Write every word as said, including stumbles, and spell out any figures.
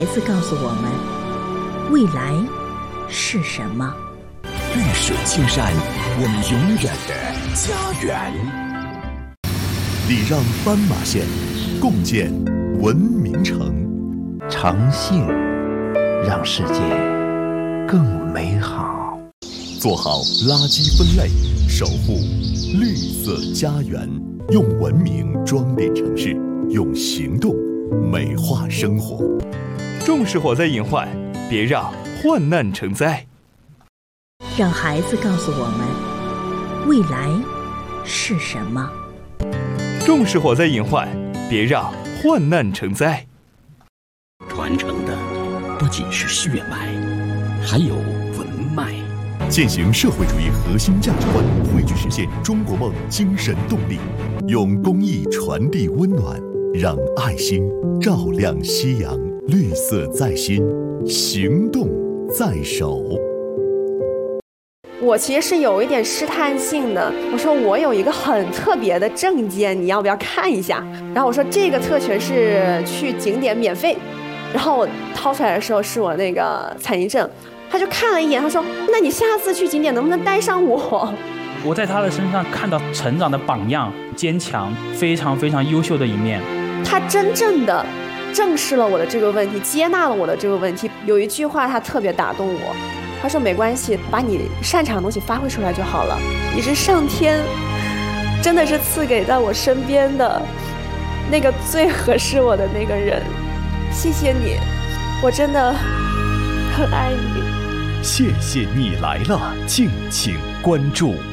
孩子告诉我们，未来是什么？ 绿水青山，我们永远的家园。礼让斑马线，共建文明城。 诚信让世界更美好。 做好垃圾分类，守护绿色家园。用文明装点城市，用行动美化生活。 重视火灾隐患，别让患难成灾。 让孩子告诉我们，未来是什么？ 重视火灾隐患，别让患难成灾。 传承的不仅是血脉，还有文脉。 践行社会主义核心价值观，汇聚实现中国梦精神动力，用公益传递温暖，让爱心照亮夕阳。绿色在心，行动在手。 我其实是有一点试探性的，我说我有一个很特别的证件，你要不要看一下？然后我说这个特权是去景点免费，然后我掏出来的时候是我那个残疾证，他就看了一眼，他说：“那你下次去景点能不能带上我？” 我在他的身上看到成长的榜样，坚强，非常非常优秀的一面。 他真正的正视了我的这个问题，接纳了我的这个问题。有一句话他特别打动我，他说没关系，把你擅长的东西发挥出来就好了。你是上天真的是赐给在我身边的那个最合适我的那个人，谢谢你，我真的很爱你。 谢谢你来了，敬请关注。